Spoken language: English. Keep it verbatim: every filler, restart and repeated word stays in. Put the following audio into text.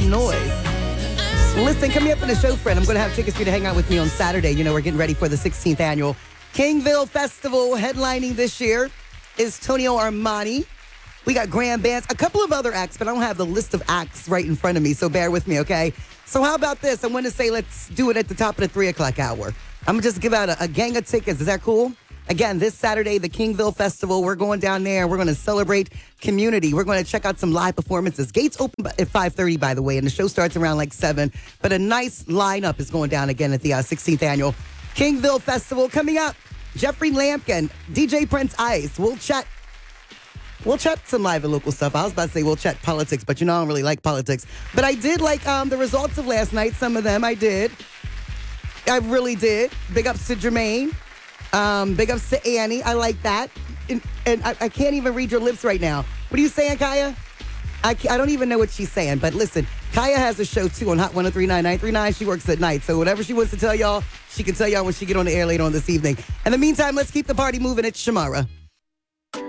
some noise. Listen, coming up in the show, friend, I'm going to have tickets for you to hang out with me on Saturday. You know, we're getting ready for the sixteenth annual Kingville Festival. Headlining this year is Tonio Armani. We got grand bands, a couple of other acts, but I don't have the list of acts right in front of me, so bear with me, okay? So how about this? I want to say let's do it at the top of the three o'clock hour. I'm going to just give out a, a gang of tickets. Is that cool? Again, this Saturday, the Kingville Festival. We're going down there. We're going to celebrate community. We're going to check out some live performances. Gates open at five thirty, by the way, and the show starts around like seven. But a nice lineup is going down again at the uh, sixteenth annual Kingville Festival. Coming up, Jeffrey Lampkin, D J Prince Ice. We'll chat. We'll chat some live and local stuff. I was about to say we'll chat politics, but you know I don't really like politics. But I did like um, the results of last night. Some of them I did. I really did. Big ups to Jermaine. Um, big ups to Annie. I like that. And, and I, I can't even read your lips right now. What are you saying, Kaya? I, I don't even know what she's saying. But listen, Kaya has a show, too, on Hot one oh three nine nine three nine. She works at night. So whatever she wants to tell y'all, she can tell y'all when she get on the air later on this evening. In the meantime, let's keep the party moving. It's Shamara.